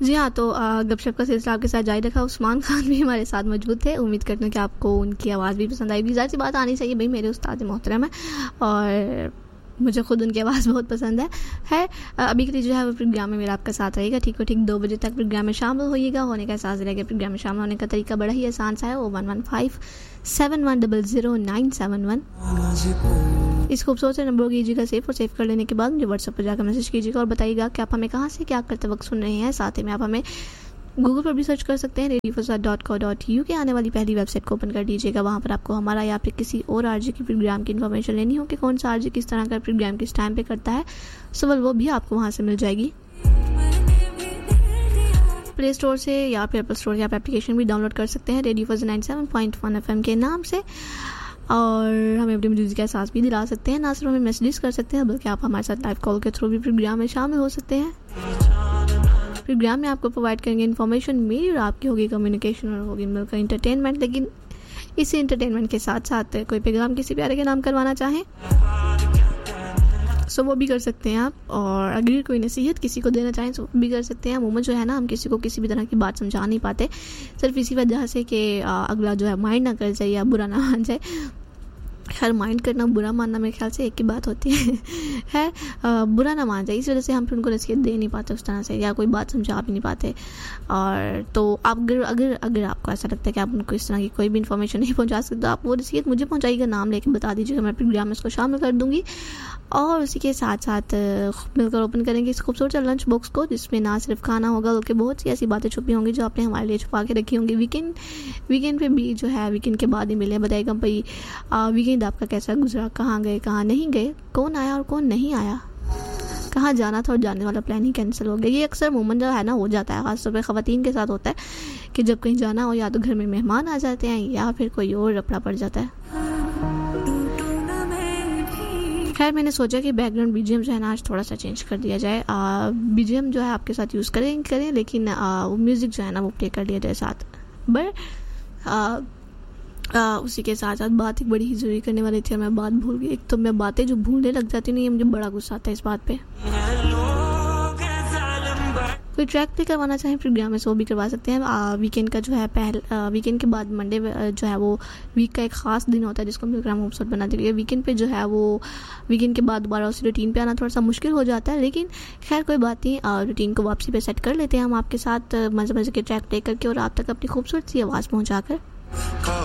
जी हाँ, तो गपशप का सिलसिला आपके साथ जारी रखा। उस्मान खान भी हमारे साथ मौजूद थे। उम्मीद करते हैं कि आपको उनकी आवाज़ भी पसंद आएगी। ज़ाहिर सी बात आनी चाहिए भाई, मेरे उस्ताद मोहतरम है और मुझे खुद उनकी आवाज़ बहुत पसंद है। अभी के लिए जो है वो प्रोग्राम में मेरा आपका साथ रहेगा। ठीक 2 बजे तक प्रोग्राम में शामिल होइएगा। होने का एहसास रहेगा। प्रोग्राम में शामिल होने का तरीका बड़ा ही आसान सा है। 011571000971 इस खूबसूरत से नंबर को कीजिएगा सेव, और सेव कर लेने के बाद मुझे व्हाट्सएप पर जाकर मैसेज कीजिएगा और बताइएगा कि आप हमें कहाँ से क्या करते वक्त सुन रहे हैं। साथ ही में आप हमें गूगल पर भी सर्च कर सकते हैं। radiofazar.co.uk के आने वाली पहली वेबसाइट को ओपन कर दीजिएगा। वहाँ पर आपको हमारा या फिर किसी और आरजे की प्रोग्राम की इन्फॉर्मेशन लेनी हो कि कौन सा आरजे किस तरह का प्रोग्राम किस टाइम पे करता है, सवाल वो भी आपको वहाँ से मिल जाएगी। प्ले स्टोर से या फिर एप्पल स्टोर से आप एप्लीकेशन भी डाउनलोड कर सकते हैं रेडियो फज़र 97.1 FM के नाम से, और हमें अपनी म्यूजिक का एहसास भी दिला सकते हैं। ना सिर्फ हमें मैसेजेस कर सकते हैं बल्कि आप हमारे साथ लाइव कॉल के थ्रू भी प्रोग्राम में शामिल हो सकते हैं। प्रोग्राम में आपको प्रोवाइड करेंगे इन्फॉर्मेशन, मेरी और आपकी होगी कम्युनिकेशन और होगी मिलकर इंटरटेनमेंट। लेकिन इसी इंटरटेनमेंट के साथ साथ कोई पैगाम किसी प्यारे के नाम करवाना चाहें सो वो भी कर सकते हैं आप, और अगर कोई नसीहत किसी को देना चाहें तो वो भी कर सकते हैं। अमूमन जो है ना, हम किसी को किसी भी तरह की बात समझा नहीं पाते, सिर्फ इसी वजह से कि अगला जो है माइंड ना कर जाए या बुरा ना मान जाए। खैर, माइंड करना बुरा मानना मेरे ख्याल से एक ही बात होती है बुरा ना मान जाए, इस वजह से हम फिर उनको नसीहत दे नहीं पाते उस तरह से, या कोई बात समझा भी नहीं पाते। और तो आप अगर आपको ऐसा लगता है कि आप उनको इस तरह की कोई भी इन्फॉर्मेशन नहीं पहुंचा सकते, तो आप वो नसीहत मुझे पहुंचाइएगा, नाम लेके बता दीजिएगा, मैं प्रोग्राम में उसको शामिल कर दूंगी। और उसी के साथ साथ मिलकर ओपन करेंगे इस खूबसूरत लंच बॉक्स को, जिसमें ना सिर्फ खाना होगा बल्कि बहुत सी ऐसी बातें छुपी होंगी जो आपने हमारे लिए छुपा के रखी होंगी। वीकेंड पे भी जो है, वीकेंड के बाद ही मिले, बताइएगा भाई वीकेंड आपका कैसा गुजरा, कहाँ गए कहाँ नहीं गए, कौन आया और कौन नहीं आया, कहाँ जाना था और जाने वाला प्लान ही कैंसिल हो गया। ये अक्सर मोमेंट जो है ना हो जाता है, खासतौर पर ख़वातीन के साथ होता है कि जब कहीं जाना हो या तो घर में मेहमान आ जाते हैं या फिर कोई और रपड़ा पड़ जाता है। खैर, मैंने सोचा कि बैकग्राउंड बीजीएम जो है ना आज थोड़ा सा चेंज कर दिया जाए। बीजीएम जो है आपके साथ यूज़ करें लेकिन वो म्यूज़िक जो है ना वो प्ले कर लिया जाए साथ। उसी के साथ साथ बात एक बड़ी ही ज़रूरी करने वाली थी और मैं बात भूल गई। एक तो मैं बातें जो भूलने लग जाती नहीं, मुझे बड़ा गुस्सा आता है इस बात पे। कोई ट्रैक प्ले करवाना चाहें प्रोग्राम में सो भी करवा सकते हैं। वीकेंड का जो है वीकेंड के बाद मंडे जो है वो वीक का एक ख़ास दिन होता है जिसको प्रोग्राम खूबसूरत बना देंगे। वीकेंड पे जो है वो वीकेंड के बाद दोबारा उसी रूटीन पे आना थोड़ा सा मुश्किल हो जाता है, लेकिन खैर कोई बात नहीं, रूटीन को वापसी पे सेट कर लेते हैं हम आपके साथ मज़े के ट्रैक प्ले करके और आप तक अपनी खूबसूरत सी आवाज़ पहुँचा कर।